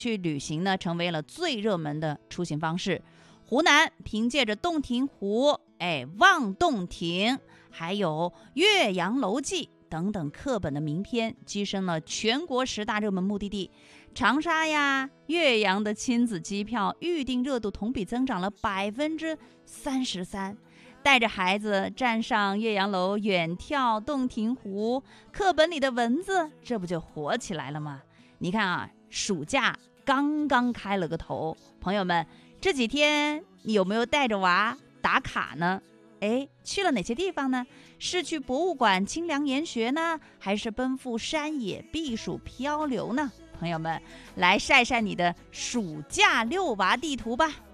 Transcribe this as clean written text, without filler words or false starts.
去旅行呢，成为了最热门的出行方式。湖南凭借着洞庭湖、望洞庭，还有岳阳楼记等等课本的名篇，跻身了全国10大热门目的地。长沙呀、岳阳的亲子机票预订热度同比增长了33%。带着孩子站上岳阳楼，远眺洞庭湖，课本里的文字这不就活起来了吗？你看啊，暑假刚刚开了个头，朋友们，这几天你有没有带着娃打卡呢？去了哪些地方呢？是去博物馆清凉研学呢，还是奔赴山野避暑漂流呢？朋友们，来晒晒你的暑假遛娃地图吧。